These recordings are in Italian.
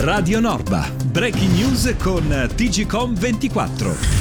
Radio Norba, breaking news con TGCom24.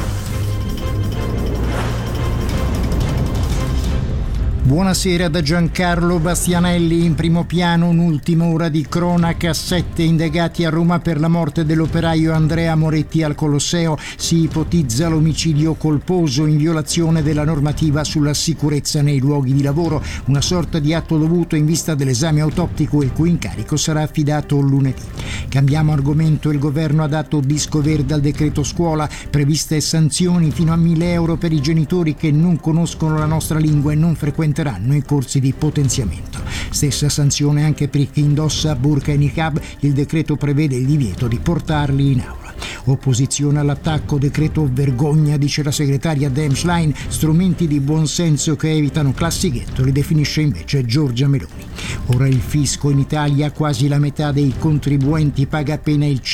Buonasera da Giancarlo Bastianelli. In primo piano un'ultima ora di cronaca. 7 indagati a Roma per la morte dell'operaio Andrea Moretti al Colosseo. Si ipotizza l'omicidio colposo in violazione della normativa sulla sicurezza nei luoghi di lavoro, una sorta di atto dovuto in vista dell'esame autoptico il cui incarico sarà affidato lunedì. Cambiamo argomento. Il governo ha dato disco verde al decreto scuola, previste sanzioni fino a 1.000 euro per i genitori che non conoscono la nostra lingua e non frequentano i corsi di potenziamento. Stessa sanzione anche per chi indossa burqa e niqab. Il decreto prevede il divieto di portarli in aula. Opposizione all'attacco, decreto vergogna, dice la segretaria Dem Schlein, strumenti di buonsenso che evitano classichetto, li definisce invece Giorgia Meloni. Ora il fisco in Italia, quasi la metà dei contribuenti paga appena il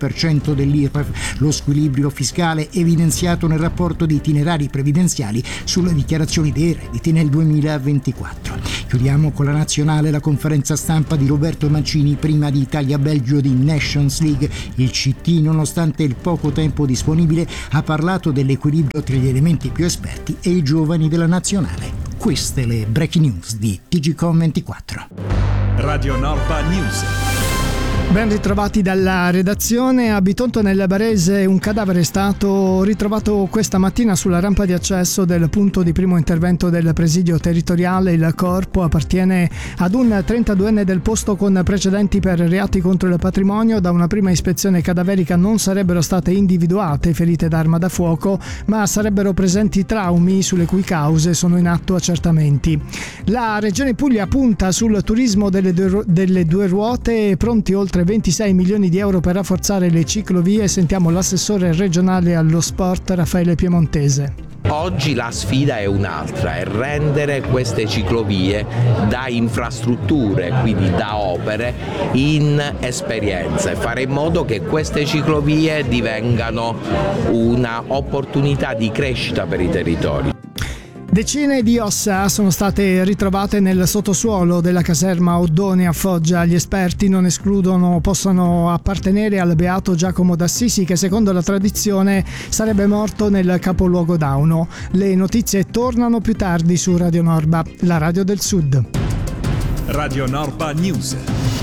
5% dell'IRPEF, lo squilibrio fiscale evidenziato nel rapporto di itinerari previdenziali sulle dichiarazioni dei redditi nel 2024. Chiudiamo con la nazionale, la conferenza stampa di Roberto Mancini prima di Italia-Belgio di Nations League. Il CT, nonostante il poco tempo disponibile, ha parlato dell'equilibrio tra gli elementi più esperti e i giovani della nazionale. Queste le breaking news di TGCom24. Radio Norba News. Ben ritrovati dalla redazione. A Bitonto nel Barese un cadavere è stato ritrovato questa mattina sulla rampa di accesso del punto di primo intervento del presidio territoriale. Il corpo appartiene ad un 32enne del posto con precedenti per reati contro il patrimonio. Da una prima ispezione cadaverica non sarebbero state individuate ferite d'arma da fuoco, ma sarebbero presenti traumi sulle cui cause sono in atto accertamenti. La Regione Puglia punta sul turismo delle due ruote, pronti oltre 26 milioni di euro per rafforzare le ciclovie. Sentiamo l'assessore regionale allo sport Raffaele Piemontese. Oggi la sfida è un'altra, è rendere queste ciclovie da infrastrutture, quindi da opere, in esperienza e fare in modo che queste ciclovie divengano una opportunità di crescita per i territori. Decine di ossa sono state ritrovate nel sottosuolo della caserma Oddone a Foggia. Gli esperti non escludono possano appartenere al beato Giacomo d'Assisi, che secondo la tradizione sarebbe morto nel capoluogo d'Auno. Le notizie tornano più tardi su Radio Norba, la radio del Sud. Radio Norba News.